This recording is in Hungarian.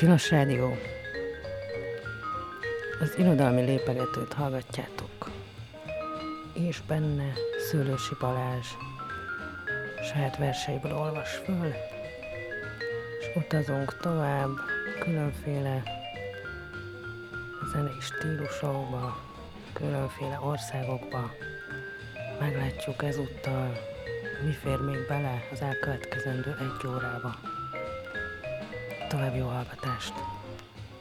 Tilos Rádió. Az irodalmi lépegetőt hallgatjátok, és benne Szőlősi Balázs saját verseiből olvas föl, és utazunk tovább különféle zenei stílusokba, különféle országokba. Meglátjuk ezúttal, mi fér még bele az elkövetkezendő 1 órába. További jó hallgatást!